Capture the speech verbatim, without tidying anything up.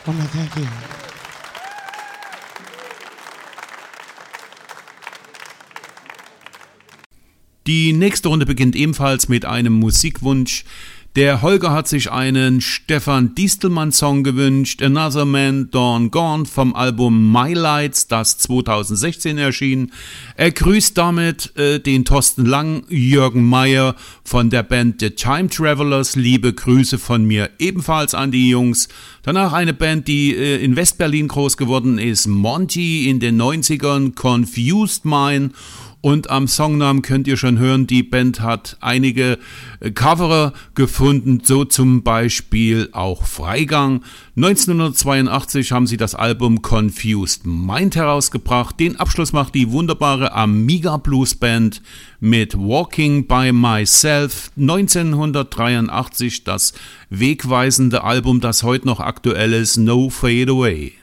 Oh, no, thank you. Die nächste Runde beginnt ebenfalls mit einem Musikwunsch. Der Holger hat sich einen Stefan Distelmann-Song gewünscht, Another Man Dawn Gone vom Album My Lights, das zwanzig sechzehn erschien. Er grüßt damit äh, den Thorsten Lang, Jürgen Meyer von der Band The Time Travelers. Liebe Grüße von mir ebenfalls an die Jungs. Danach eine Band, die äh, in Westberlin groß geworden ist, Monty in den neunzigern, Confused Mine. Und am Songnamen könnt ihr schon hören, die Band hat einige Coverer gefunden, so zum Beispiel auch Freigang. neunzehnhundertzweiundachtzig haben sie das Album Confused Mind herausgebracht. Den Abschluss macht die wunderbare Amiga Blues Band mit Walking by Myself. neunzehnhundertdreiundachtzig das wegweisende Album, das heute noch aktuell ist, No Fade Away.